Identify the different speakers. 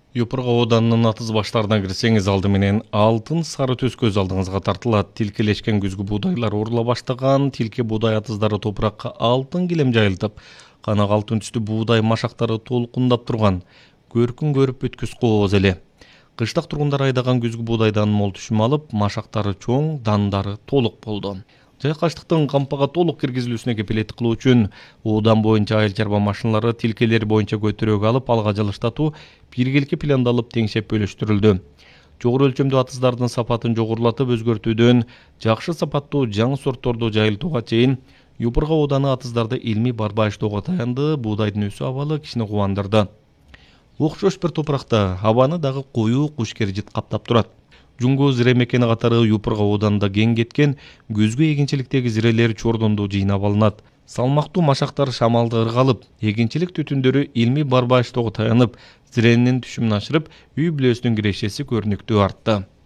Speaker 1: Юпурга оданынын атыз баштарына кирсеңиз алды менен алтын сары төс көз алдыңызга тартылат. Тилкелешкен күзгү буудайлар урула баштаган, тилке буудай атыздары топуракка алтын килем жайылтып, канак алтын түстүү буудай машактары толкундап турган. Көркүн көрүп өткүз кооз эле. Кыштак тургундар айдаган күзгү буудайдан мол түшүм алып, машактары чоң, дандары толук болду. Жайкаштыктын кампага толук киргизилүүсүнө кепилеттик кылуу үчүн оодан боюнча айыл чарба машиналары тилкелер боюнча көтөрөк алып, алга жылыштатуу биргеликке пландалып теңшеп бөлүштүрүлдү. Жогору өлчөмдүү атыздардын сапатын жогорулатып өзгөртүүдөн жакшы сапаттуу жаңы сортторду жайылтууга чейин Юпурга ооданы атыздарды илмий барбаштоого таянды. Буудайдын өсүү абалы кишини кубандырды. Окшош бир топуракта абаны дагы коюу куш кержит каптап турат. Жуңго зире мекени катары Юпурга ооданында кең кеткен күзгү эгинчиликтеги зирелер чордондо жыйнап алынат. Салмактуу машактар шамалда ыргалып, эгинчилик түтүндөрү илмий барбаштоого таянып, зиренин түшүмүн ашырып, үй бүлөсүнүн кирешеси көрүнүктүү артты.